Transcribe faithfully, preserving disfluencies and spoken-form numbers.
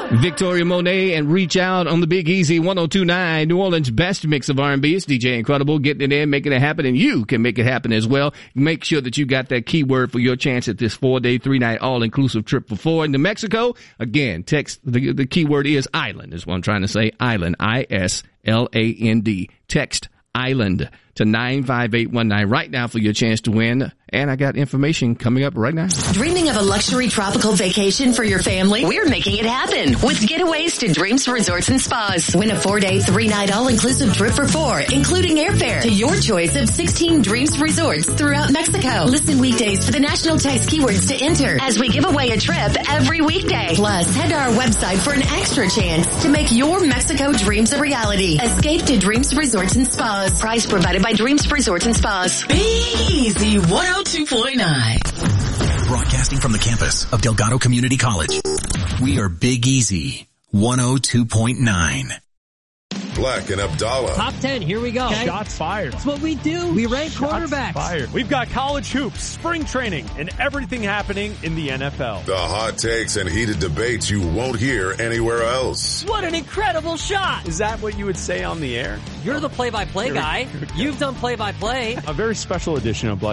Victoria Monet and Reach Out on the Big Easy one oh two point nine, New Orleans' best mix of R and B. It's D J Incredible getting it in, making it happen, and you can make it happen as well. Make sure that you got that keyword for your chance at this four-day, three-night all-inclusive trip for four into Mexico. Again, text, the, the keyword is island, is what I'm trying to say, island, I S L A N D. Text island to nine five eight one nine right now for your chance to win. And I got information coming up right now. Dreaming of a luxury tropical vacation for your family? We're making it happen with Getaways to Dreams Resorts and Spas. Win a four-day, three-night all-inclusive trip for four, including airfare to your choice of sixteen Dreams Resorts throughout Mexico. Listen weekdays for the national text keywords to enter as we give away a trip every weekday. Plus, head to our website for an extra chance to make your Mexico dreams a reality. Escape to Dreams Resorts and Spas. Price provided by Dreams Resorts and Spas. Be easy, one oh two point nine. Broadcasting from the campus of Delgado Community College. We are Big Easy, one oh two point nine. Black and Abdallah. Top ten, here we go. Okay. Shots fired. That's what we do. We rank Shots quarterbacks. Fired. We've got college hoops, spring training, and everything happening in the N F L. The hot takes and heated debates you won't hear anywhere else. What an incredible shot. Is that what you would say on the air? You're the play-by-play guy. You've done play-by-play. A very special edition of Black